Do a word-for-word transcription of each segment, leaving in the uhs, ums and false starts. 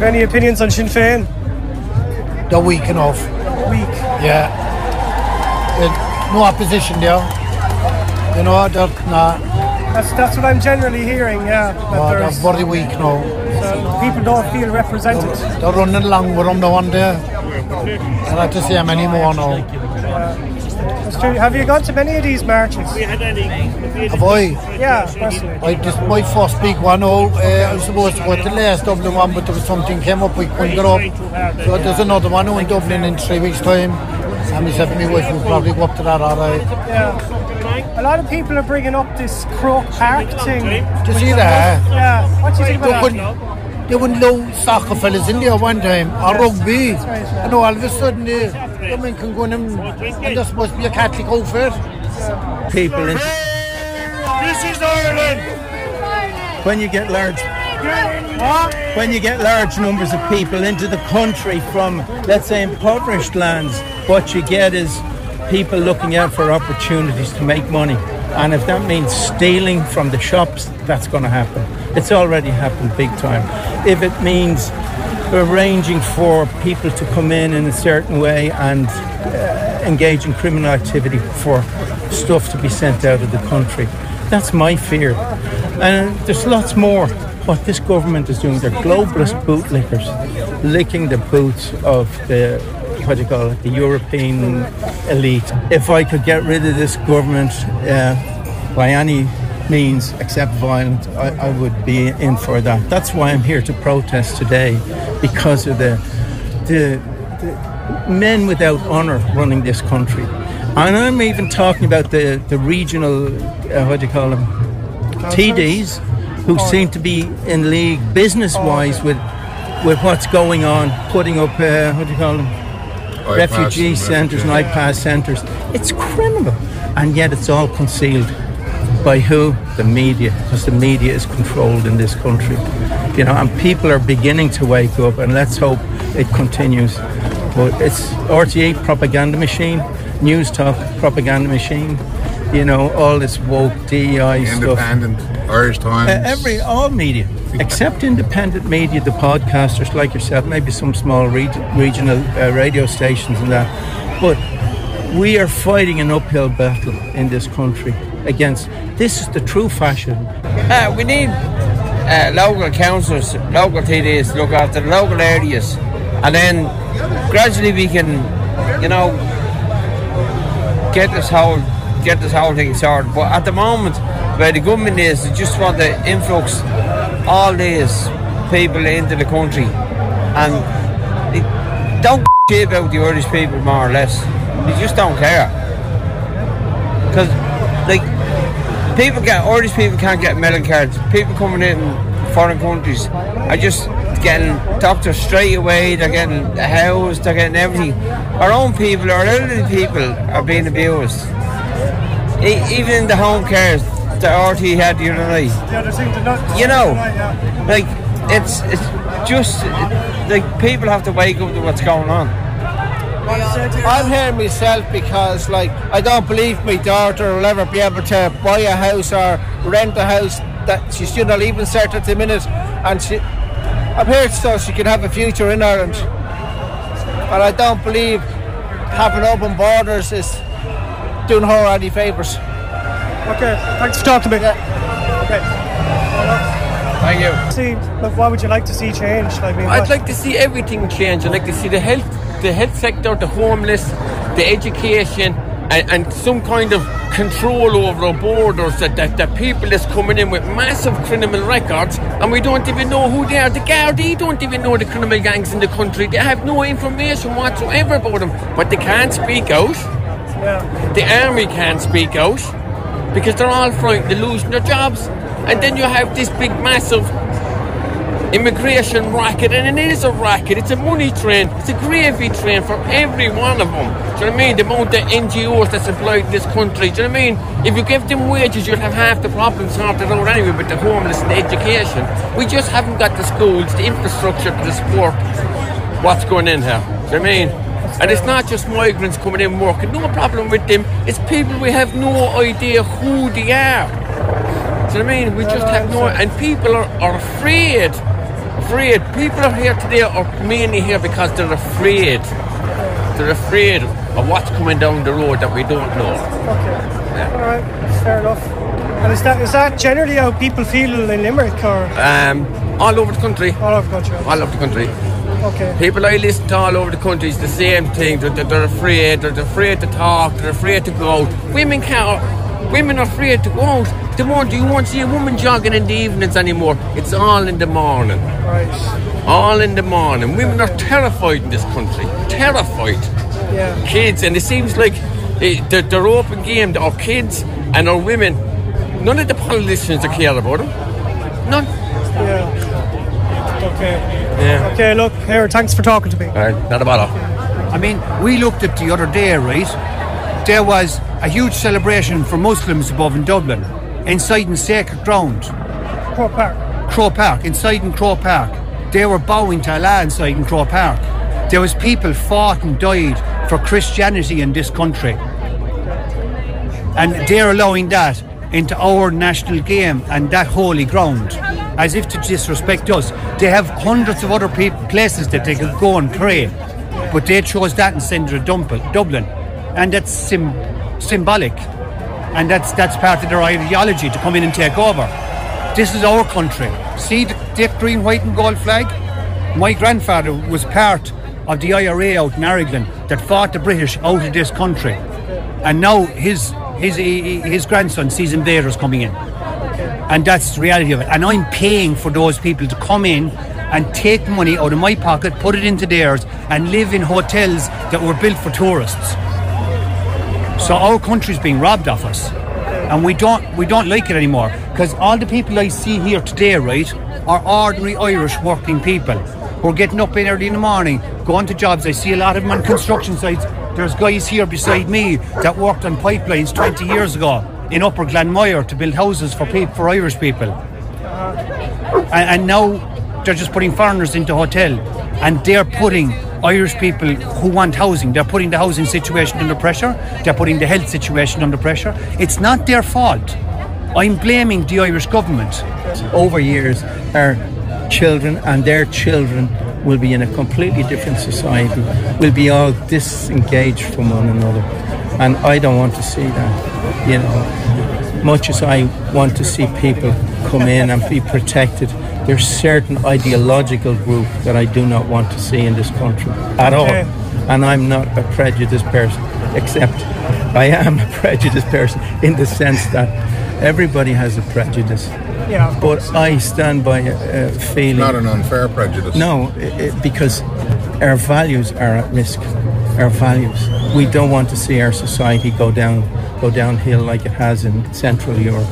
any opinions on Sinn Féin? They're weak enough. Weak? Yeah. They're no opposition there. You know, they're not. That's, that's what I'm generally hearing, yeah. Oh, they're very weak now. So people don't feel represented. They're, they're running along with them the one day. I like to see them anymore now. Yeah. That's true. Have you gone to many of these marches? Have I? Yeah, personally. I, this is my first big one. Oh, uh, I was supposed to go to the last Dublin one, but there was something came up, we couldn't get up. So there's another one in Dublin in three weeks' time. And we said to my wife, we'll probably go up to that, all right. Yeah. A lot of people are bringing up this Croke Park thing. Do you see that? Yeah. What do you think about that? They wouldn't allow soccer fellas in there one time, or rugby. Right, yeah. And all of a sudden, they, the men can go in and, and there's supposed to be a Catholic outfit. Yeah. People in. This is Ireland! When you get large. When you get large numbers of people into the country from, let's say, impoverished lands, what you get is people looking out for opportunities to make money. And if that means stealing from the shops, that's going to happen. It's already happened big time. If it means arranging for people to come in in a certain way and uh, engage in criminal activity for stuff to be sent out of the country, that's my fear. And there's lots more. What this government is doing, they're globalist bootlickers, licking the boots of the, what do you call it, the European elite. If I could get rid of this government uh, by any means except violent, I, I would be in for that. That's why I'm here to protest today, because of the, the, the men without honour running this country. And I'm even talking about the, the regional, uh, what do you call them, T Ds, who seem to be in league business-wise with with what's going on, putting up, uh, what do you call them, I refugee centres and I-pass centres. It's criminal, and yet it's all concealed. By who? The media, because the media is controlled in this country. You know, and people are beginning to wake up, and let's hope it continues. But it's R T E propaganda machine, News Talk propaganda machine, you know, all this woke D E I independent, stuff. Independent, Irish Times. Uh, every, all media, except independent media, the podcasters like yourself, maybe some small re- regional uh, radio stations and that. But we are fighting an uphill battle in this country against, this is the true fascism. Uh, we need uh, local councillors, local T Ds to look after the local areas, and then gradually we can, you know, get this whole get this whole thing sorted. But at the moment, where the government is, they just want to influx all these people into the country, and they don't care about the Irish people, more or less. They just don't care, because like people get Irish people can't get medical cards. People coming in from foreign countries are just getting doctors straight away. They're getting a house. They're getting everything. Our own people, our elderly people, are being abused. E- even in the home cares that R T had the other night. You know, like it's it's just like people have to wake up to what's going on. I'm here myself because, like, I don't believe my daughter will ever be able to buy a house or rent a house. That she's still not even certain at the minute, and she, I'm here so she can have a future in Ireland. And I don't believe having open borders is doing her any favours. Okay, thanks for talking to me. Yeah. Okay. Thank you. See, look, what would you like to see changed? I mean, I'd what? like to see everything change. I'd like to see the health, the health sector, the homeless, the education, and, and some kind of control over our borders. That, that that people is coming in with massive criminal records, and we don't even know who they are. The Gardaí don't even know the criminal gangs in the country. They have no information whatsoever about them, but they can't speak out. Yeah. The army can't speak out because they're all frightened of losing their jobs. And then you have this big, massive immigration racket, and it is a racket. It's a money train. It's a gravy train for every one of them. Do you know what I mean? The amount of N G Os that's employed in this country. Do you know what I mean? If you give them wages, you'd have half the problems sorted out anyway with the homeless and the education. We just haven't got the schools, the infrastructure to support what's going in here. Do you know what I mean? And it's not just migrants coming in working. No problem with them. It's people we have no idea who they are. Do you know what I mean? We just have no... And people are, are afraid afraid. People are here today are mainly here because they're afraid. They're afraid of what's coming down the road that we don't know. Okay. Yeah. All right. Fair enough. And is that is that generally how people feel in Limerick, or? Um, all over the country. All over the country. All over the country. Okay. People I listen to all over the country is the same thing. They're, they're afraid. They're afraid to talk. They're afraid to go out. Women can't. Women are afraid to go out. The won't, you won't see a woman jogging in the evenings anymore. It's all in the morning. Right. All in the morning. Women are terrified in this country. Terrified. Yeah. Kids, and it seems like they're, they're open game. Our kids and our women. None of the politicians are care about them. None. Yeah. Okay. Yeah. Okay, look, here, thanks for talking to me. All right, not a bother. I mean, we looked at the other day, right? There was a huge celebration for Muslims above in Dublin, inside in Sacred Ground. Crow Park. Crow Park, inside in Crow Park. They were bowing to Allah inside in Crow Park. There was people fought and died for Christianity in this country. And they're allowing that into our national game and that holy ground, as if to disrespect us. They have hundreds of other pe- places that they could go and pray, but they chose that and sent it to Dublin, and that's sim- symbolic, and that's that's part of their ideology to come in and take over. This is our country. See the, the green, white and gold flag? My grandfather was part of the I R A out in Aragon that fought the British out of this country, and now his his his grandson sees invaders coming in. And that's the reality of it. And I'm paying for those people to come in and take money out of my pocket, put it into theirs, and live in hotels that were built for tourists. So our country's being robbed of us, and we don't we don't like it anymore. Because all the people I see here today, right, are ordinary Irish working people who are getting up in early in the morning, going to jobs. I see a lot of them on construction sites. There's guys here beside me that worked on pipelines twenty years ago in Upper Glanmire to build houses for people, for Irish people. And, and now they're just putting foreigners into hotel, and they're putting Irish people who want housing, they're putting the housing situation under pressure, they're putting the health situation under pressure. It's not their fault. I'm blaming the Irish government. Over years, our children and their children will be in a completely different society. We'll be all disengaged from one another. And I don't want to see that, you know. Much as I want to see people come in and be protected, there's certain ideological group that I do not want to see in this country at all. And I'm not a prejudiced person, except I am a prejudiced person in the sense that everybody has a prejudice. Yeah, but I stand by a, a feeling. Not an unfair prejudice. No, it, it, because our values are at risk. Our values. We don't want to see our society go down, go downhill like it has in Central Europe.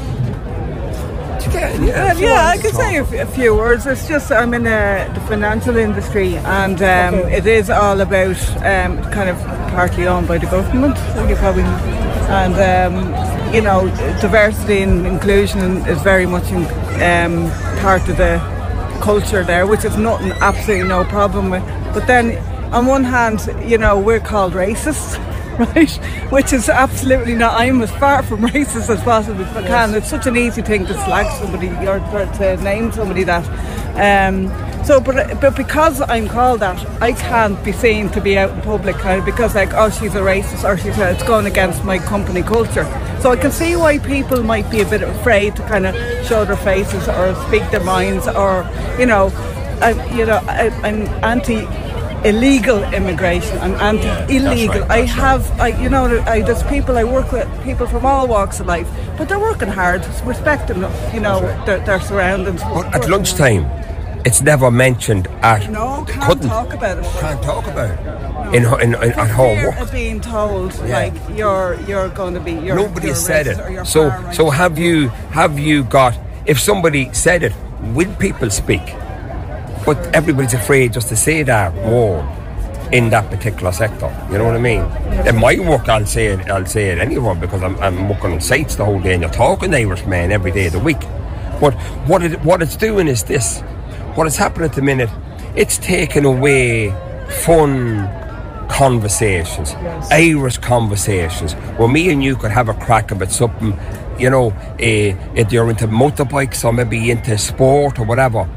Yeah, yeah, I could say a, f- a few words. It's just I'm in uh, the financial industry, and um, okay. It is all about um, kind of partly owned by the government. You probably, and um, you know, diversity and inclusion is very much in, um, part of the culture there, which is nothing, absolutely no problem with. But then, on one hand, you know, we're called racist. Right, which is absolutely not. I'm as far from racist as possible as I can. It's such an easy thing to slag somebody or to name somebody that. Um, so, but but because I'm called that, I can't be seen to be out in public kind of because like, oh, she's a racist or she's a, it's going against my company culture. So I can see why people might be a bit afraid to kind of show their faces or speak their minds, or you know, I, you know, I, I'm anti. illegal immigration. I'm anti-illegal. Right, I have, I, you know, I, there's people I work with, people from all walks of life, but they're working hard, respecting, you know, their, their surroundings. But at lunchtime, it's never mentioned at. No, can't couldn't, talk about it. Can't talk about it. No. In, in, in at home work. Of being told yeah. like you're you're going to be. You're, Nobody you're said it. So right. so have you have you got? If somebody said it, will people speak? But everybody's afraid just to say that word in that particular sector. You know what I mean? In my work, I'll say it. I'll say it anywhere because I'm, I'm working on sites the whole day, and you're talking to Irishmen every day of the week. But what it, what it's doing is this: what is happening at the minute? It's taking away fun conversations, yes. Irish conversations, where me and you could have a crack about something. You know, uh, if you're into motorbikes or maybe into sport or whatever.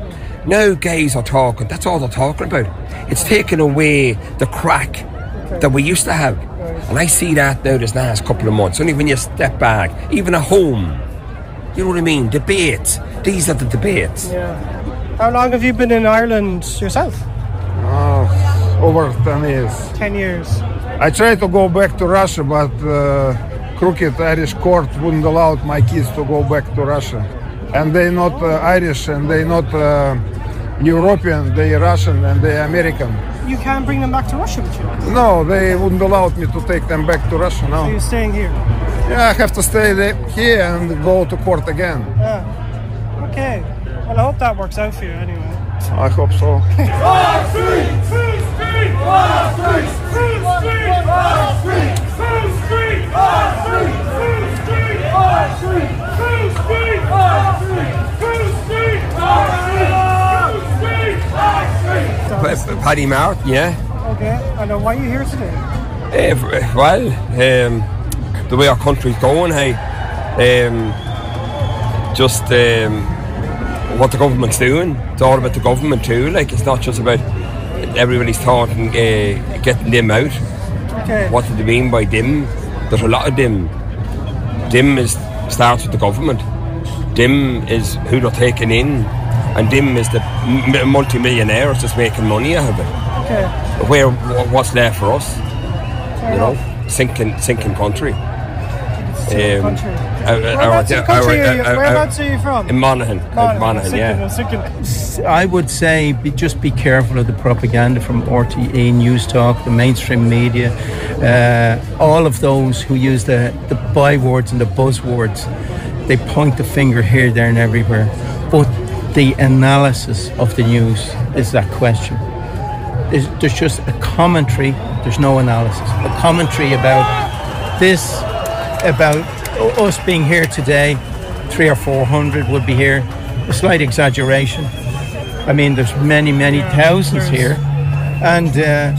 Now gays are talking, that's all they're talking about. It's taking away the crack okay. that we used to have. Right. And I see that now this last couple of months. Only when you step back, even at home, you know what I mean? Debates. These are the debates. Yeah. How long have you been in Ireland yourself? Uh, over ten years. Ten years. I tried to go back to Russia, but uh, crooked Irish court wouldn't allow my kids to go back to Russia. And they're not uh, Irish, and they're not uh, European, they're Russian and they're American. You can't bring them back to Russia with you? No, they wouldn't allow me to take them back to Russia, no. So you're staying here? Yeah, I have to stay there, here and go to court again. Yeah. Okay. Well, I hope that works out for you anyway. I hope so. Wall Street! Wall Street! Wall Street! Wall Street! Wall Street! Wall Street! Wall Street! Wall Street! Wall Street! Wall Street! Wall Street! Wall Street! Wall Street! Wall Street! Paddy Martin, yeah. Okay. And uh, why are you here today? Uh, well, um, the way our country's going, hey, um, just um, what the government's doing. It's all about the government too. Like, it's not just about everybody's talking, uh, getting them out. Okay. What do they mean by dim? There's a lot of dim. Dim is starts with the government. Dim is who they're taking in, and dim is the m- multi-millionaires that's making money out of it. Okay. Where what's left for us? Fair you know, enough. sinking, sinking country. Sinking um, country. Our, whereabouts our, in country our, are you, our, whereabouts are you from? In Monaghan. Monaghan, Monaghan yeah. yeah. I would say be, just be careful of the propaganda from R T E, News Talk, the mainstream media, uh, all of those who use the, the bywords and the buzzwords. They point the finger here, there and everywhere. But the analysis of the news is that question. There's, there's just a commentary, there's no analysis. A commentary about this, about us being here today, three or four hundred would be here. A slight exaggeration. I mean, there's many, many thousands here. And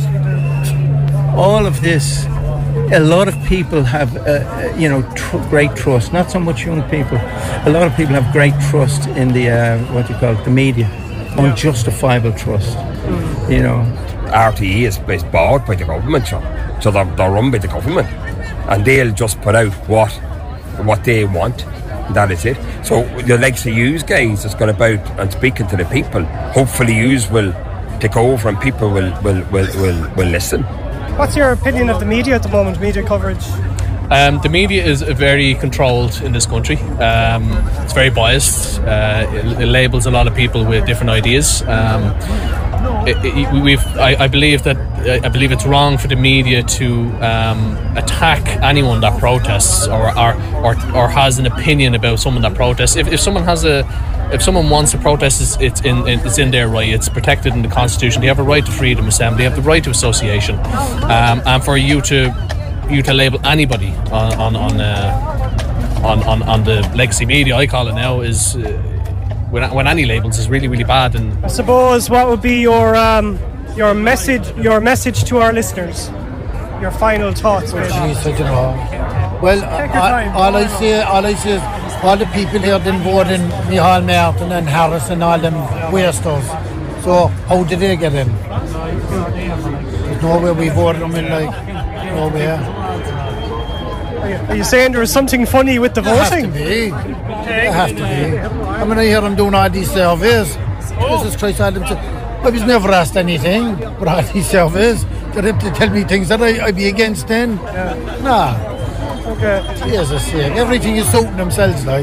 uh, all of this, a lot of people have, uh, you know, tr- great trust. Not so much young people. A lot of people have great trust in the, uh, what do you call it, the media. Unjustifiable trust, you know. R T E is, is bought by the government, so, so they're, they're run by the government. And they'll just put out what what they want. That is it. So the likes of yous guys that's gone about and speaking to the people, hopefully yous will take over and people will, will, will, will, will listen. What's your opinion of the media at the moment, media coverage? Um, the media is very controlled in this country. Um, it's very biased. Uh, it, it labels a lot of people with different ideas. Um, it, it, we've, I, I believe that I believe it's wrong for the media to um, attack anyone that protests or, or or or has an opinion about someone that protests. If, if someone has a If someone wants to protest, it's, it's in it's in their right. It's protected in the Constitution. They have a right to freedom of assembly. They have the right to association. Um, and for you to you to label anybody on on on, uh, on on on the legacy media, I call it now, is uh, when when any labels is really really bad. And I suppose what would be your um, your message your message to our listeners, your final thoughts. Well, geez, I don't know. Well, I, all I say, all I say is, all the people here didn't vote in Micheál Martin and Harris and all them wasters. So how did they get in? There's nowhere we voted them in, like, nowhere. Are you, are you saying there was something funny with the there voting? There has to be. There has to be. I mean, I hear them doing all these surveys. Jesus Christ, all them t- I was never asked anything, but all these surveys, they have to tell me things that I, I'd be against then. Yeah. Nah. Okay. Jesus sake, everything is suiting themselves, like.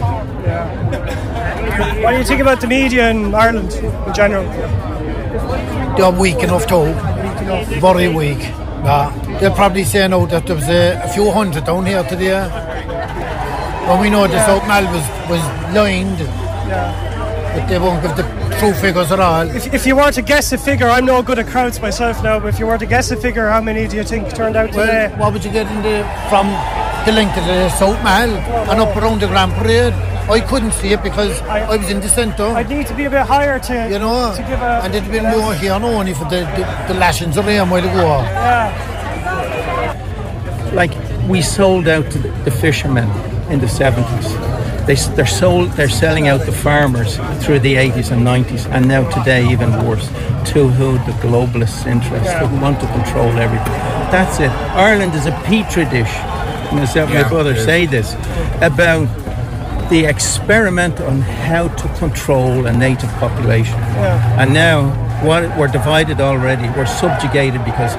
Yeah. What do you think about the media in Ireland in general? They're weak enough too. Weak enough. Very weak. Nah. They'll probably say now that there was a, a few hundred down here today. When we know the Yeah. South Mall was, was lined. Yeah. But they won't give the true figures at all. If, if you were to guess a figure, I'm no good at crowds myself now, but if you were to guess a figure, how many do you think turned out Well, today? what would you get in the, from the length of the South Mall and up around the Grand Parade? I couldn't see it because I, I was in the centre. I'd need to be a bit higher to, you know, to give a... And there'd been more here now only for the, the, the lashings of rain while ago. Yeah. Like, we sold out to the, the fishermen. in the seventies. They, they're sold, they're selling out the farmers through the eighties and nineties, and now today even worse, to who the globalists' interests, who want to control everything. That's it. Ireland is a petri dish. Myself and my brother say this about the experiment on how to control a native population. Yeah. And now what, we're divided already. We're subjugated because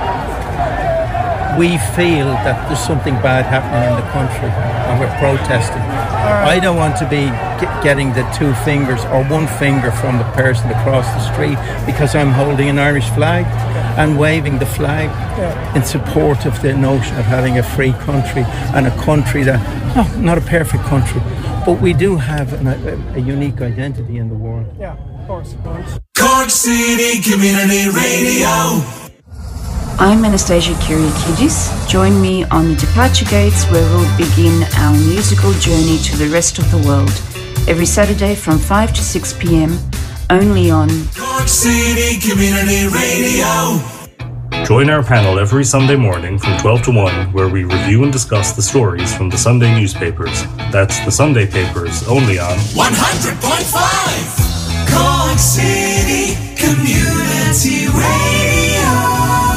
we feel that there's something bad happening in the country and we're protesting. Right. I don't want to be get, getting the two fingers or one finger from the person across the street because I'm holding an Irish flag and waving the flag yeah. in support of the notion of having a free country and a country that, oh, not a perfect country, but we do have an, a, a unique identity in the world. Yeah, of course, of course. Cork City Community Radio. I'm Anastasia Kyriakidis. Join me on the Departure Gates, where we'll begin our musical journey to the rest of the world. Every Saturday from five to six p.m. only on Cork City Community Radio. Join our panel every Sunday morning from twelve to one, where we review and discuss the stories from the Sunday newspapers. That's the Sunday papers, only on one hundred point five Cork City Community Radio.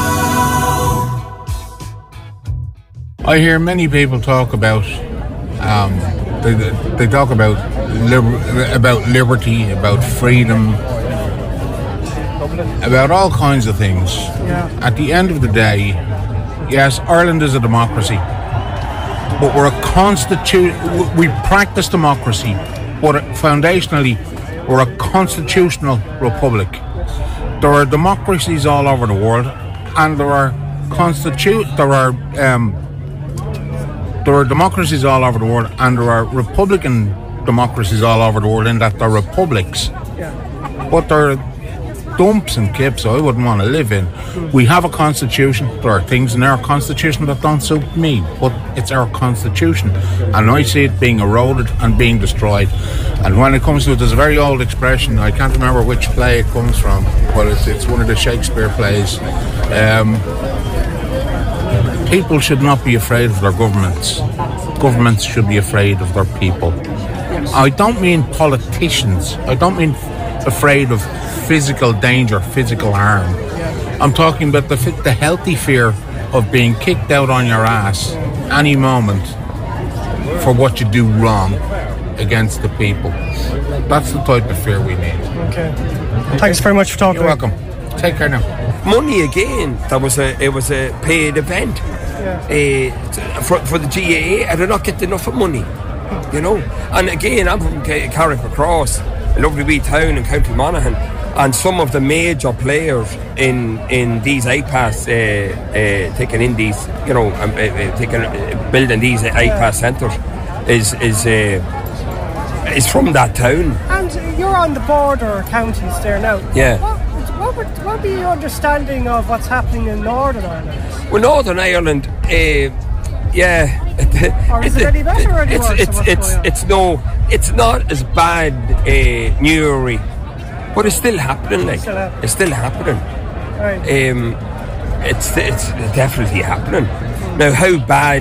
I hear many people talk about um, they, they talk about liber- about liberty, about freedom, about all kinds of things. Yeah. At the end of the day, yes, Ireland is a democracy, but we're a constitu- we practice democracy, but foundationally we're a constitutional republic. There are democracies all over the world, and there are constitu- there are um, there are democracies all over the world, and there are republican democracies all over the world in that they're republics. Yeah. But they're dumps and kips I wouldn't want to live in. We have a constitution. There are things in our constitution that don't suit me, but it's our constitution, and I see it being eroded and being destroyed. And when it comes to it, there's a very old expression, I can't remember which play it comes from, but it's, it's one of the Shakespeare plays. Um, people should not be afraid of their governments. Governments should be afraid of their people. I don't mean politicians. I don't mean afraid of physical danger, physical harm. I'm talking about the the healthy fear of being kicked out on your ass any moment for what you do wrong against the people. That's the type of fear we need. Okay. Thanks very much for talking. You're welcome. Take care now. Money again. That was a it was a paid event. Yeah. Uh, for for the G A A, I did not get enough of money. You know. And again, I'm from Carrickmacross, a lovely wee town in County Monaghan. And some of the major players in in these I P A S, uh, uh, taking in these, you know, um, uh, uh, taking, uh, building these I P A S centres, is is uh, is from that town. And you're on the border counties there now. Yeah. What, what would what be your understanding of what's happening in Northern Ireland? Well, Northern Ireland, uh, yeah. Or is it any better or any it's worse? it's it's it's no, it's not as bad, uh, Newry. But it's still happening, like. Still happening. It's still happening. Right. Um, it's it's definitely happening. Now, how bad?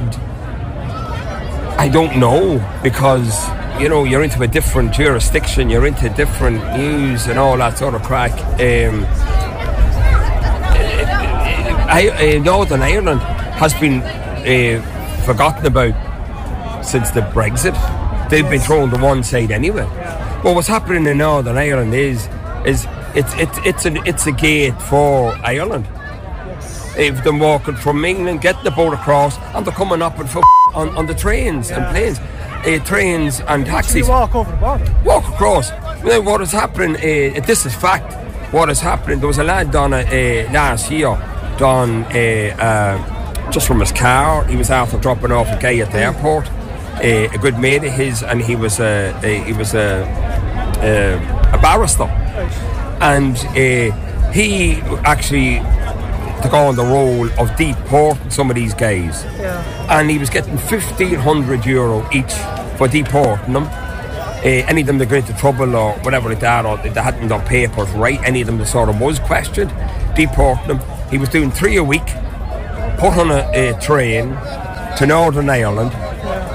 I don't know, because, you know, you're into a different jurisdiction, you're into different news and all that sort of crack. Um, I, uh, Northern Ireland has been uh, forgotten about since the Brexit. They've been thrown to one side anyway. But what's happening in Northern Ireland is is it's it's it's a it's a gate for Ireland. If they're walking from England, getting the boat across, and they're coming up and f- on, on the trains yeah. and planes, uh, trains and taxis. You walk over the border. Walk across. Now, what is happening? Uh, this is fact. What is happening? There was a lad down uh, last year, down uh, uh, just from his car. He was after dropping off a guy at the airport. Uh, a good mate of his, and he was a, a he was a a, a barrister, and uh, he actually took on the role of deporting some of these guys, yeah. and he was getting fifteen hundred euro each for deporting them. Uh, any of them that got into trouble or whatever like that, or they hadn't got papers right, any of them that sort of was questioned, deporting them. He was doing three a week, put on a, a train to Northern Ireland.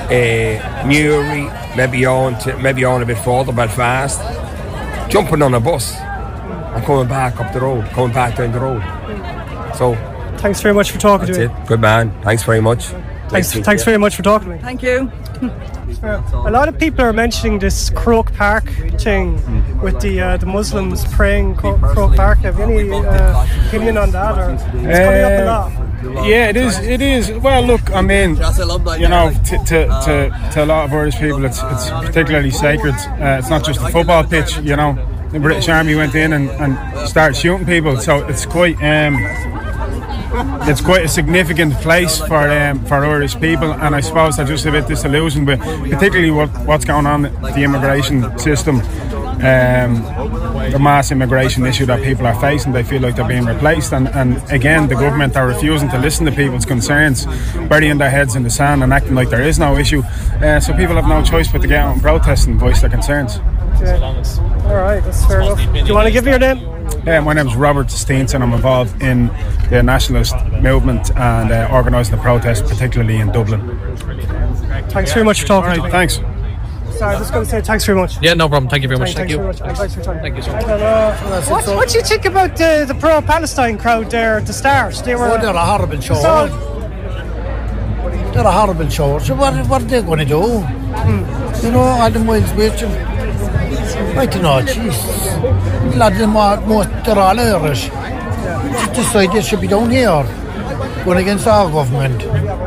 uh, Newry, maybe on to, maybe on a bit further, Belfast, jumping on a bus and coming back up the road, coming back down the road. So, thanks very much for talking that's to me. it. Good man. Thanks very much. Thanks, Nice thanks to meet very much for talking to me. Thank you. A lot of people are mentioning this Croke Park thing with the uh, the Muslims praying Cro- Croke Park. Have you any uh, opinion on that? Or it's coming up a lot. Yeah, it is. It is. Well, look, I mean, you know, to to, to, to a lot of Irish people, it's it's particularly sacred. Uh, it's not just a football pitch. You know, the British Army went in and, and started shooting people, so it's quite um, it's quite a significant place for um, for Irish people. And I suppose they're just a bit disillusioned with, particularly what what's going on with the immigration system. Um, the mass immigration issue that people are facing, they feel like they're being replaced, and, and again the government are refusing to listen to people's concerns, burying their heads in the sand and acting like there is no issue. Uh, so people have no choice but to get out and protest and voice their concerns. Okay. Alright, that's fair enough. Do you want to give me your name? Yeah, my name is Robert Steenson. I'm involved in the nationalist movement and uh, organising the protest, particularly in Dublin. Thanks very much for talking to me. Thanks. Sorry, I was going to say thanks very much. Yeah, no problem. Thank you very much. Thank, Thank, thanks you. very much. Thanks for your time. Thank you so I much. don't know. What, what do you think about the, the pro-Palestine crowd there at the start? They were. Oh, they're a horrible show. So, They're a horrible show. So what, what are they going to do? Hmm. You know, all them miles waiting. I don't know, Jesus. A lot of them are, most, they're all Irish. Just decide they should be down here, going against our government.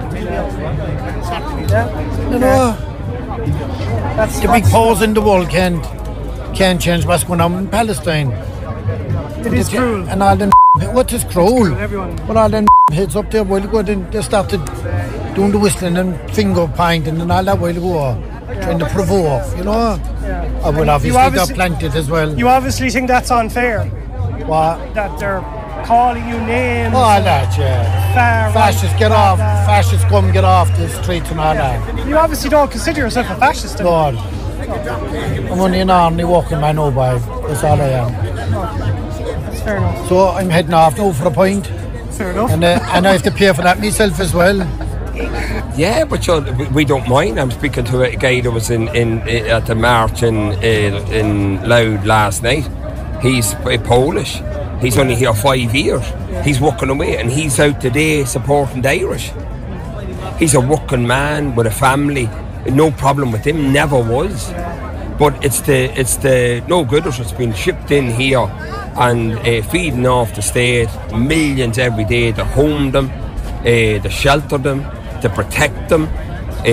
You know, that's, the big powers in the world can't, can't change what's going on in Palestine. It is cruel. And all them, what is cruel? Everyone. Well, all them heads up there a while ago, then they started doing the whistling and finger pointing and all that while ago. Trying to provoke, you know. Yeah. I will obviously, obviously they're planted as well. You obviously think that's unfair. What? That they're calling you names. All that, yeah. Far Fascists, right, get off. that. Fascists, come get off the streets and all that. You obviously don't consider yourself a fascist. then. God. I'm only an ordinary walking man, no boy. That's all I am. That's fair enough. So I'm heading off now for a pint. Fair enough. And, uh, and I have to pay for that myself as well. Yeah, but sure, we don't mind. I'm speaking to a guy that was in, in, in at the march in in Loud last night. He's Polish. He's only here five years. He's working away, and he's out today supporting the Irish. He's a working man with a family. No problem with him. Never was. But it's the it's the no gooders that's been shipped in here and uh, feeding off the state. Millions every day to home them, uh, to shelter them, to protect them, uh,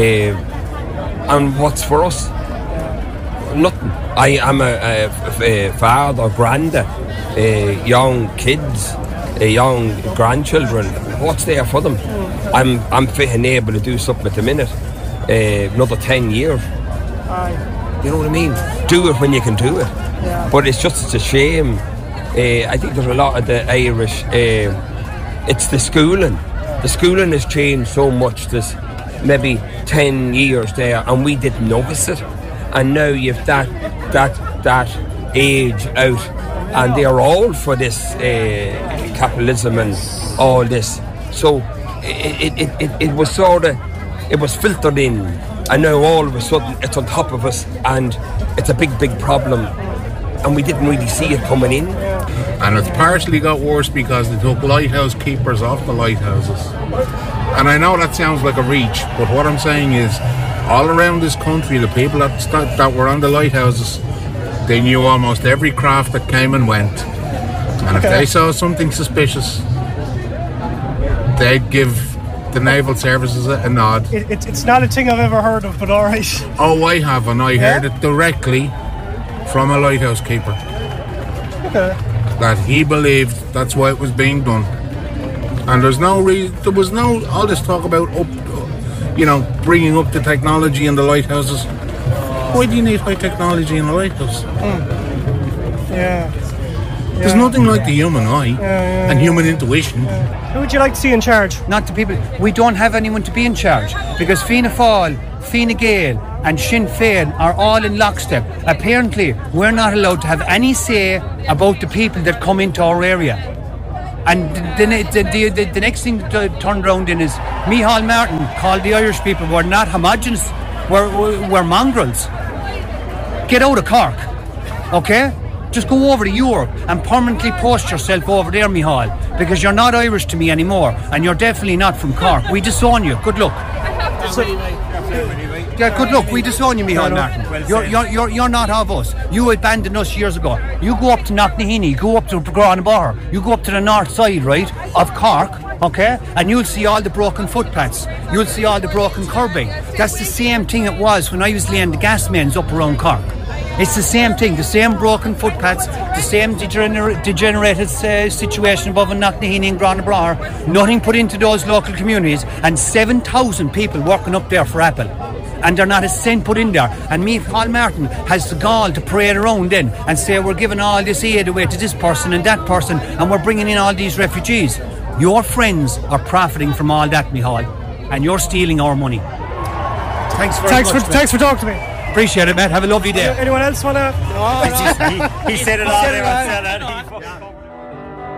and what's for us? Nothing. I am a, a, a father, granda, uh, young kids, uh, young grandchildren. What's there for them? I'm I'm fit and able to do something at the minute. Uh, another ten years. You know what I mean? Do it when you can do it. Yeah. But it's just it's a shame. Uh, I think there's a lot of the Irish. Uh, it's the schooling. The schooling has changed so much. There's maybe ten years there, and we didn't notice it. And now you've that that that age out, and they're all for this uh, capitalism and all this. So it it, it, it was sort of it was filtered in, and now all of a sudden it's on top of us, and it's a big big problem, and we didn't really see it coming in. And it's partially got worse because they took lighthouse keepers off the lighthouses. And I know that sounds like a reach, but what I'm saying is, all around this country, the people that st- that were on the lighthouses, they knew almost every craft that came and went. And if Okay. they saw something suspicious, they'd give the naval services a, a nod. It, it, it's not a thing I've ever heard of, but all right. Oh, I have, and I heard it directly from a lighthouse keeper. Okay. That he believed that's why it was being done, and there's no reason. There was no all this talk about up, you know, bringing up the technology in the lighthouses. Why do you need high technology in a lighthouse? Mm. Yeah. There's Yeah. nothing like the human eye yeah, and human intuition. Who would you like to see in charge? Not the people. We don't have anyone to be in charge because Fianna Fáil, Fine Gael and Sinn Féin are all in lockstep. Apparently, we're not allowed to have any say about the people that come into our area. And the, the, the, the, the next thing that turned around in is Micheál Martin called the Irish people were not homogenous, we're, we're mongrels. Get out of Cork, okay? Just go over to Europe and permanently post yourself over there, Micheál, because you're not Irish to me anymore, and you're definitely not from Cork. We disown you. Good luck. So, yeah, good luck. We disown you, Micheál Martin. You're, you're, you're, you're not of us. You abandoned us years ago. You go up to Knocknaheeny, go up to Granabahar, you go up to the north side, right, of Cork, okay, and you'll see all the broken footpaths. You'll see all the broken curbing. That's the same thing it was when I was laying the gas mains up around Cork. It's the same thing, the same broken footpaths, the same degener- degenerated uh, situation above in Knocknaheeny and Granabahar. Nothing put into those local communities, and seven thousand people working up there for Apple. And they're not a cent put in there. And Micheál Martin has the gall to parade around then and say we're giving all this aid away to this person and that person, and we're bringing in all these refugees. Your friends are profiting from all that, Micheál, and you're stealing our money. Thanks very thanks much. For, thanks for talking to me. Appreciate it, Matt. Have a lovely day. Anyone else want to? he, he said it all. He said it all.